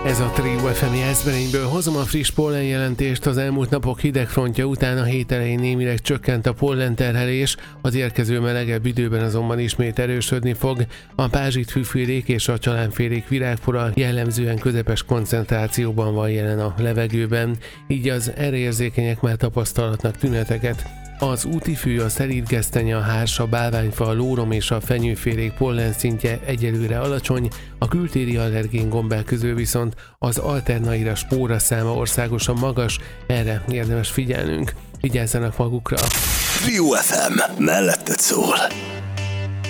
Ez a Trio FM Jászberényből. Hozom a friss pollenjelentést. Az elmúlt napok hidegfrontja után a hét elején némileg csökkent a pollenterhelés, az érkező melegebb időben azonban ismét erősödni fog. A pázsitfűfélék és a csalánfélék virágpora jellemzően közepes koncentrációban van jelen a levegőben, így az erre érzékenyek már tapasztalhatnak tüneteket. Az útifű, a szelídgesztenye, a hárs, a bálványfa, a lórom és a fenyőfélék pollenszintje egyelőre alacsony, a kültéri allergén gombák közül viszont az alternaira spóra száma országosan magas, erre érdemes figyelnünk. Vigyázzanak magukra! Trio FM, melletted szól.